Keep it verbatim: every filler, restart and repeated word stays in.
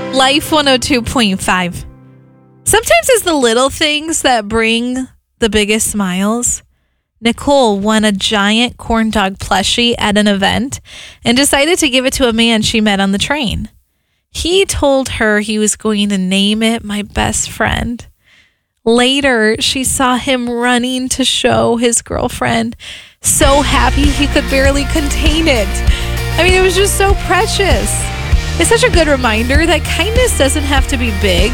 Life one oh two point five. Sometimes it's the little things that bring the biggest smiles. Nicole won a giant corn dog plushie at an event and decided to give it to a man she met on the train. He told her he was going to name it My Best Friend. Later, she saw him running to show his girlfriend, so happy he could barely contain it. I mean, it was just so precious. It's such a good reminder that kindness doesn't have to be big.